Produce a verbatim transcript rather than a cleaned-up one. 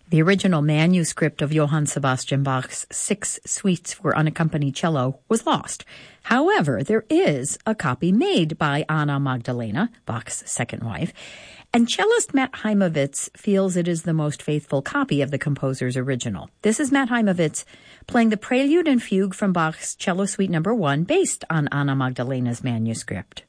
The original manuscript of Johann Sebastian Bach's Six Suites for Unaccompanied Cello was lost. However, there is a copy made by Anna Magdalena, Bach's second wife, and cellist Matt Heimovitz feels it is the most faithful copy of the composer's original. This is Matt Heimovitz playing the Prelude and Fugue from Bach's Cello Suite Number One, based on Anna Magdalena's manuscript.